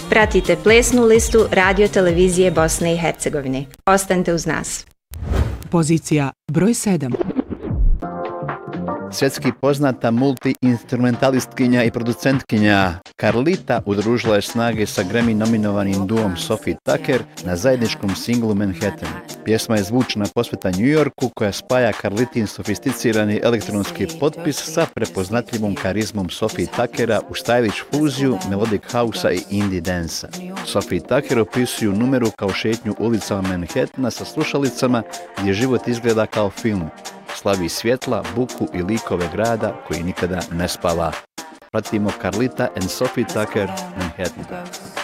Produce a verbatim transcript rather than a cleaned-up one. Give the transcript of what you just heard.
Pratite plesnu listu Radio televizije Bosne i Hercegovine. Ostanite uz nas. Pozicija broj sedam. Svjetski poznata multi-instrumentalistkinja i producentkinja Carlita udružila je snage sa Grammy nominovanim duom Sophie Tucker na zajedničkom singlu Manhattan. Pjesma je zvučna posveta New Yorku koja spaja Carlitin sofisticirani elektronski potpis sa prepoznatljivom karizmom Sophie Tuckera u stylish fuziju, melodic house-a i indie dance-a. Sophie Tucker opisuju numeru kao šetnju ulicama Manhattana sa slušalicama gdje život izgleda kao film. Slavi svjetla, buku i likove grada koji nikada ne spava. Pratimo Carlita and Sophie Tucker, Manhattan.